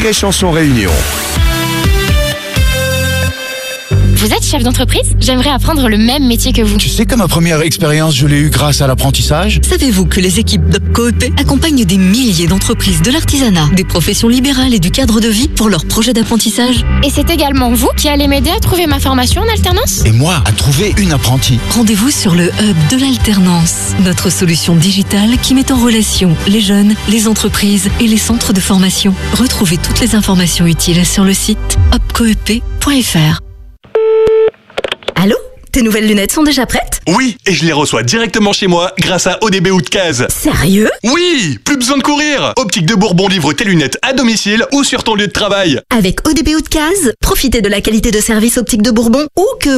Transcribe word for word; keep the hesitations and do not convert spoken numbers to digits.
Rire et Chanson Réunion. Vous êtes chef d'entreprise? J'aimerais apprendre le même métier que vous. Tu sais que ma première expérience, je l'ai eue grâce à l'apprentissage. Savez-vous que les équipes d'Opco-E P accompagnent des milliers d'entreprises de l'artisanat, des professions libérales et du cadre de vie pour leurs projets d'apprentissage? Et c'est également vous qui allez m'aider à trouver ma formation en alternance? Et moi, à trouver une apprentie. Rendez-vous sur le Hub de l'alternance, notre solution digitale qui met en relation les jeunes, les entreprises et les centres de formation. Retrouvez toutes les informations utiles sur le site opco e p point f r. Allô? Tes nouvelles lunettes sont déjà prêtes? Oui, et je les reçois directement chez moi grâce à O D B Oudcase. Sérieux? Oui, plus besoin de courir. Optique de Bourbon livre tes lunettes à domicile ou sur ton lieu de travail. Avec O D B Oudcase, profitez de la qualité de service Optique de Bourbon où que